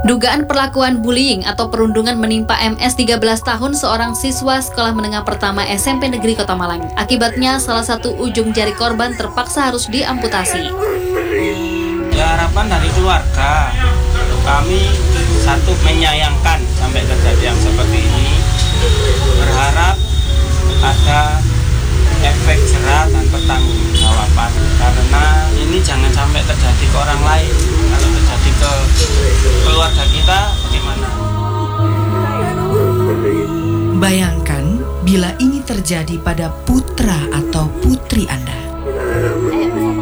Dugaan perlakuan bullying atau perundungan menimpa MS 13 tahun seorang siswa sekolah menengah pertama SMP Negeri Kota Malang. Akibatnya salah satu ujung jari korban terpaksa harus diamputasi. Ya, harapan dari keluarga, kami satu menyayangkan sampai kejadian seperti ini. Berharap ada efek jerah dan pertanggungjawaban, karena ini jangan sampai terjadi ke orang lain. Kalau terjadi ke keluarga kita, bagaimana? Bayangkan bila ini terjadi pada putra atau putri Anda.